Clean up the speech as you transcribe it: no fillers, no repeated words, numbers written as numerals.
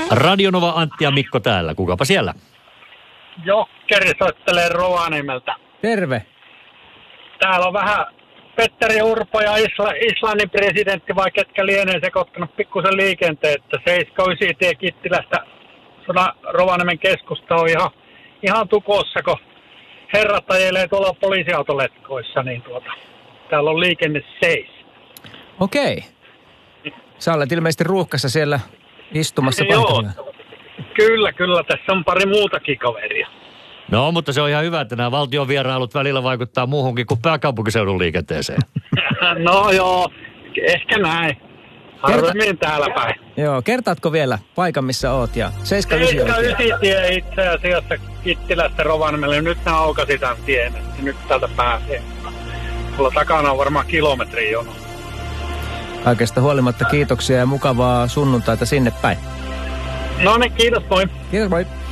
Radionova Antti ja Mikko täällä. Kukapa siellä? Jokkeri soittelee Rovaniemeltä. Terve. Täällä on vähän Petteri Urpo ja Islannin presidentti, vai ketkä lienee sekoittanut pikkusen liikenteen, että 79 tie Kittilästä Rovaniemen keskusta on ihan tukossa, kun herrat ajelee tuolla poliisiautoletkoissa, niin täällä on liikenne seis. Okei. Sä olet ilmeisesti ruuhkassa siellä istumassa paikalla. Kyllä. Tässä on pari muutakin kaveria. No, mutta se on ihan hyvä, että nämä valtion vierailut välillä vaikuttaa muuhunkin kuin pääkaupunkiseudun liikenteeseen. No joo, ehkä näin. Harvemmin täällä päin. Joo, kertaatko vielä paikan, missä oot? Ja 79 tie itse asiassa Kittilästä Rovaniemelle. Nyt ne aukasi tämän tien, että nyt täältä pääsee. Tuolla takana on varmaan kilometri jono. Kaikesta huolimatta kiitoksia ja mukavaa sunnuntaita sinne päin. No niin, kiitos, moi. Kiitos, moi.